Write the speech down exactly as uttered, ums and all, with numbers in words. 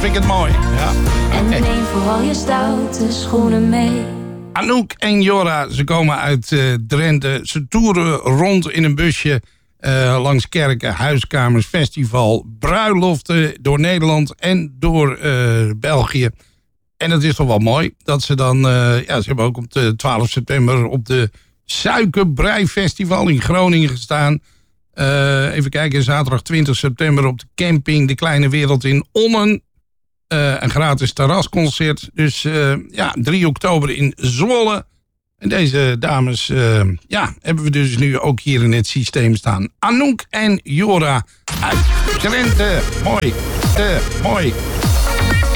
vind ik het mooi. Ja. En Okay. neem vooral je stoute schoenen mee. Anouk en Jora, ze komen uit uh, Drenthe. Ze toeren rond in een busje uh, langs kerken, huiskamers, festival, bruiloften door Nederland en door uh, België. En dat is toch wel mooi dat ze dan... Uh, ja, ze hebben ook op de twaalf september op de Suikerbreifestival in Groningen gestaan. Uh, even kijken, zaterdag twintig september op de camping De Kleine Wereld in Onnen. Uh, een gratis terrasconcert. Dus uh, ja, drie oktober in Zwolle. En deze dames uh, ja, hebben we dus nu ook hier in het systeem staan. Anouk en Jora uit Drenthe. Mooi, uh, mooi.